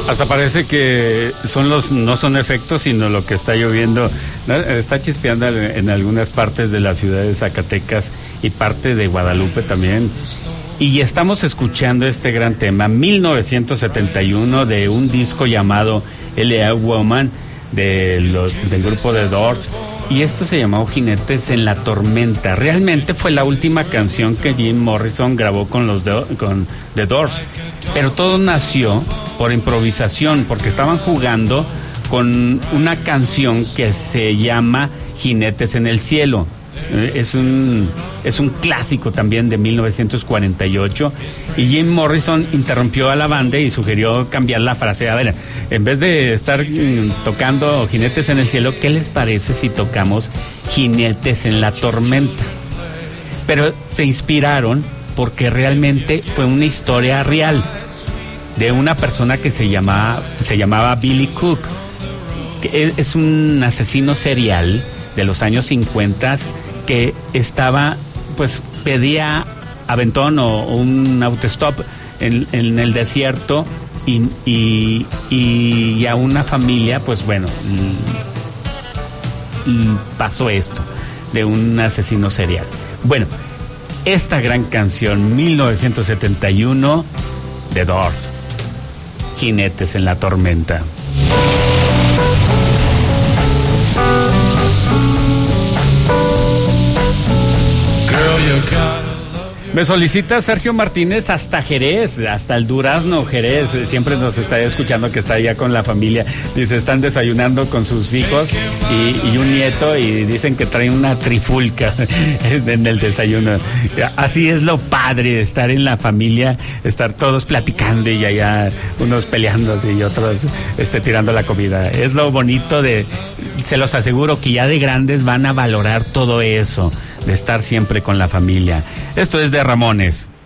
Hasta parece que no son efectos, sino lo que está lloviendo, ¿no? Está chispeando en algunas partes de la ciudad de Zacatecas y parte de Guadalupe también. Y estamos escuchando este gran tema, 1971, de un disco llamado L.A. Woman, del grupo The Doors. Y esto se llamó Jinetes en la Tormenta. Realmente fue la última canción que Jim Morrison grabó con The Doors. Pero todo nació por improvisación, porque estaban jugando con una canción que se llama Jinetes en el Cielo. Es un clásico también de 1948, y Jim Morrison interrumpió a la banda y sugirió cambiar la frase. A ver, en vez de estar tocando Jinetes en el Cielo, ¿qué les parece si tocamos Jinetes en la Tormenta? Pero se inspiraron porque realmente fue una historia real de una persona que se llamaba Billy Cook, que es un asesino serial de los años 50, que estaba, pues pedía aventón o un autostop en el desierto, y a una familia, pues bueno, pasó esto de un asesino serial. Bueno, esta gran canción, 1971, The Doors, Jinetes en la Tormenta. Me solicita Sergio Martínez hasta Jerez, hasta el Durazno, Jerez. Siempre nos está escuchando, que está allá con la familia. Dice, están desayunando con sus hijos y un nieto, y dicen que traen una trifulca en el desayuno. Así es lo padre de estar en la familia, estar todos platicando y allá unos peleándose y otros tirando la comida. Es lo bonito se los aseguro que ya de grandes van a valorar todo eso, de estar siempre con la familia. Esto es de Ramones.